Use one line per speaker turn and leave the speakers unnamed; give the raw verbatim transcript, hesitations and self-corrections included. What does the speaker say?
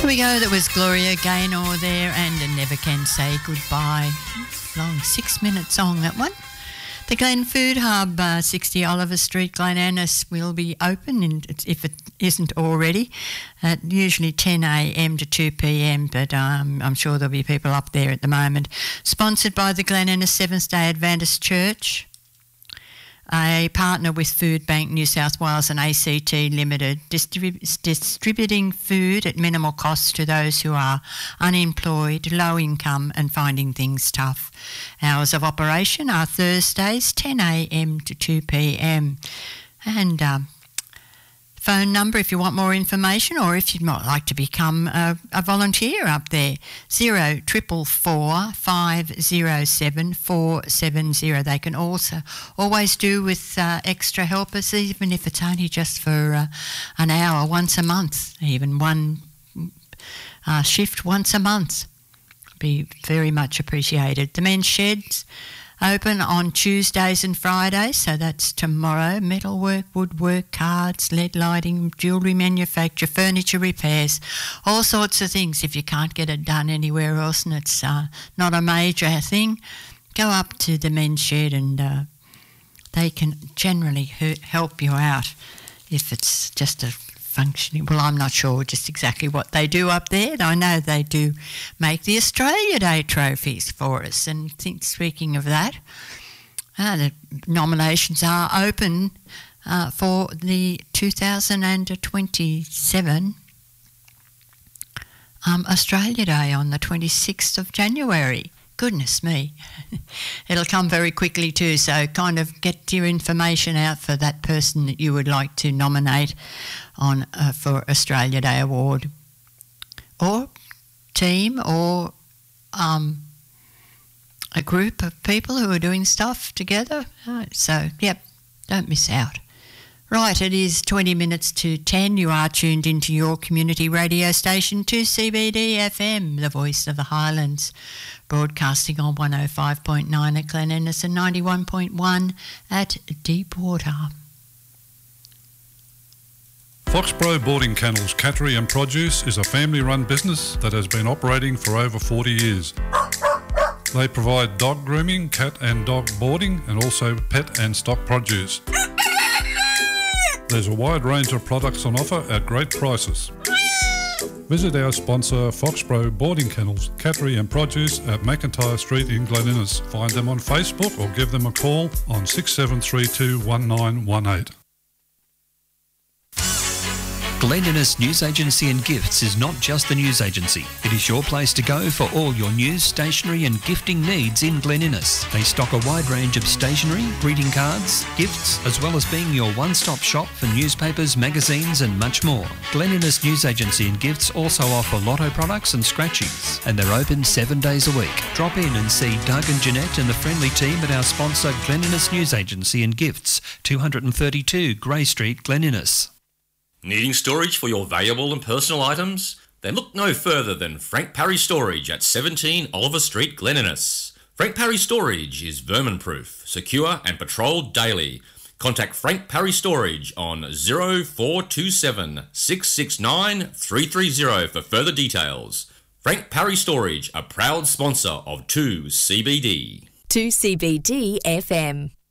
Here we go. That was Gloria Gaynor there, and I Never Can Say Goodbye. Long six-minute song, that one. The Glen Food Hub, uh, sixty Oliver Street, Glen Innes, will be open, in, if it isn't already, at usually ten a m to two p m, but um, I'm sure there'll be people up there at the moment. Sponsored by the Glen Innes Seventh-day Adventist Church, a partner with Food Bank New South Wales and A C T Limited, distrib- distributing food at minimal cost to those who are unemployed, low income and finding things tough. Hours of operation are Thursdays ten a m to two p m. And um, phone number if you want more information, or if you'd like to become a, a volunteer up there, zero triple four five zero seven four seven zero. They can also always do with uh, extra helpers, even if it's only just for uh, an hour once a month, even one uh, shift once a month. Be very much appreciated. The men's sheds open on Tuesdays and Fridays, so that's tomorrow. Metalwork, woodwork, cards, L E D lighting, jewellery manufacture, furniture repairs, all sorts of things. If you can't get it done anywhere else and it's uh, not a major thing, go up to the men's shed and uh, they can generally he- help you out if it's just a functioning. Well, I'm not sure just exactly what they do up there. I know they do make the Australia Day trophies for us. And think, speaking of that, uh, the nominations are open uh, for the two thousand twenty-seven um, Australia Day on the twenty-sixth of January. Goodness me. It'll come very quickly too, so kind of get your information out for that person that you would like to nominate on uh, for Australia Day Award, or team, or um, a group of people who are doing stuff together. Uh, so, yep, don't miss out. Right, it is twenty minutes to ten. You are tuned into your community radio station, two C B D F M, the voice of the Highlands, broadcasting on one oh five point nine at Glen Innes and ninety-one point one at Deepwater.
Foxborough Boarding Kennels Cattery and Produce is a family-run business that has been operating for over forty years. They provide dog grooming, cat and dog boarding, and also pet and stock produce. There's a wide range of products on offer at great prices. Visit our sponsor Foxborough Boarding Kennels, Cattery and Produce at McIntyre Street in Glen Innes. Find them on Facebook or give them a call on six seven three two one nine one eight.
Glen Innes News Agency and Gifts is not just the news agency. It is your place to go for all your news, stationery and gifting needs in Glen Innes. They stock a wide range of stationery, greeting cards, gifts, as well as being your one-stop shop for newspapers, magazines and much more. Glen Innes News Agency and Gifts also offer lotto products and scratchies, and they're open seven days a week. Drop in and see Doug and Jeanette and the friendly team at our sponsor Glen Innes News Agency and Gifts, two thirty-two Grey Street, Glen Innes.
Needing storage for your valuable and personal items? Then look no further than Frank Parry Storage at seventeen Oliver Street, Glen Innes. Frank Parry Storage is vermin-proof, secure and patrolled daily. Contact Frank Parry Storage on zero four two seven, six six nine, three three zero for further details. Frank Parry Storage, a proud sponsor of two C B D.
two C B D F M.